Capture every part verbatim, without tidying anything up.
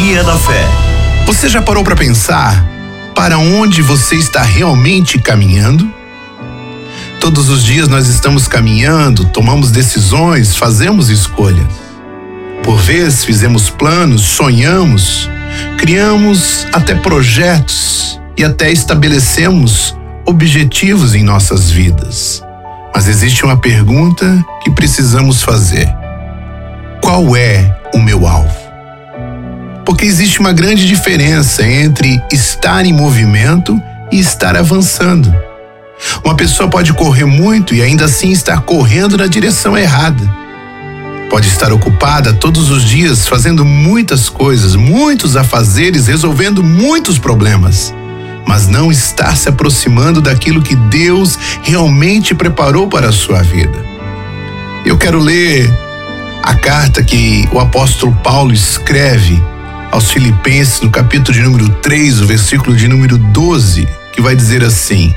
Dia da Fé. Você já parou para pensar para onde você está realmente caminhando? Todos os dias nós estamos caminhando, tomamos decisões, fazemos escolhas. Por vezes fizemos planos, sonhamos, criamos até projetos e até estabelecemos objetivos em nossas vidas. Mas existe uma pergunta que precisamos fazer: qual é o meu alvo? Porque existe uma grande diferença entre estar em movimento e estar avançando. Uma pessoa pode correr muito e ainda assim estar correndo na direção errada. Pode estar ocupada todos os dias fazendo muitas coisas, muitos afazeres, resolvendo muitos problemas, mas não estar se aproximando daquilo que Deus realmente preparou para a sua vida. Eu quero ler a carta que o apóstolo Paulo escreve aos Filipenses, no capítulo de número três, o versículo de número doze, que vai dizer assim: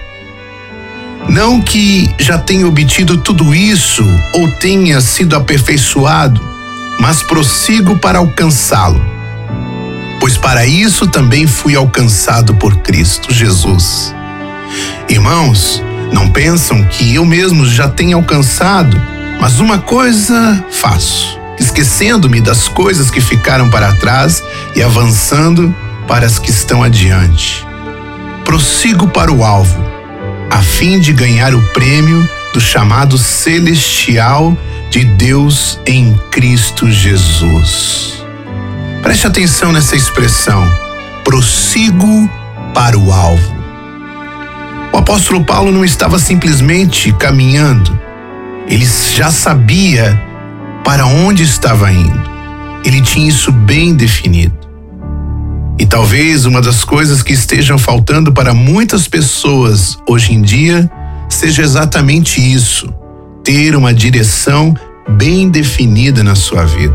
não que já tenha obtido tudo isso ou tenha sido aperfeiçoado, mas prossigo para alcançá-lo, pois para isso também fui alcançado por Cristo Jesus. Irmãos, não pensam que eu mesmo já tenha alcançado, mas uma coisa faço, esquecendo-me das coisas que ficaram para trás e avançando para as que estão adiante. Prossigo para o alvo, a fim de ganhar o prêmio do chamado celestial de Deus em Cristo Jesus. Preste atenção nessa expressão: prossigo para o alvo. O apóstolo Paulo não estava simplesmente caminhando, ele já sabia para onde estava indo. Ele tinha isso bem definido. E talvez uma das coisas que estejam faltando para muitas pessoas hoje em dia seja exatamente isso: ter uma direção bem definida na sua vida.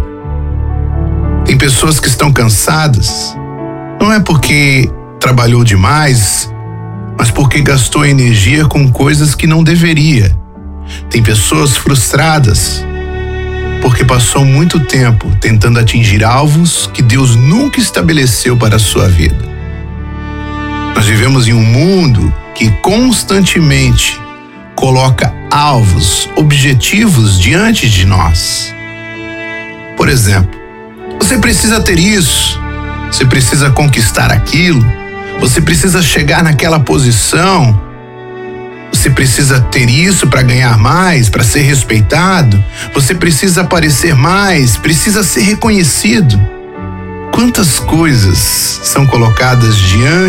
Tem pessoas que estão cansadas, não é porque trabalhou demais, mas porque gastou energia com coisas que não deveria. Tem pessoas frustradas porque passou muito tempo tentando atingir alvos que Deus nunca estabeleceu para a sua vida. Nós vivemos em um mundo que constantemente coloca alvos, objetivos diante de nós. Por exemplo, você precisa ter isso, você precisa conquistar aquilo, você precisa chegar naquela posição, você precisa ter isso para ganhar mais, para ser respeitado, você precisa aparecer mais, precisa ser reconhecido. Quantas coisas são colocadas diante